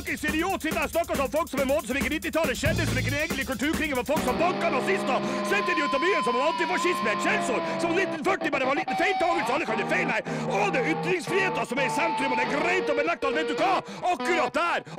fuckings idiot sitter og snakker som folk som en måte som ikke 90-tallet skjedde, som ikke egentlig kulturkrigen var folk som banker nazister, sendte de ut av byen som en antifascisme, et skjellsord, som 1940 bare var en liten feiltagelse, alle kan det feil, nei. Og det er ytringsfriheten som er i sentrum, og det er greit å benekte at, vet du hva? Akkurat der,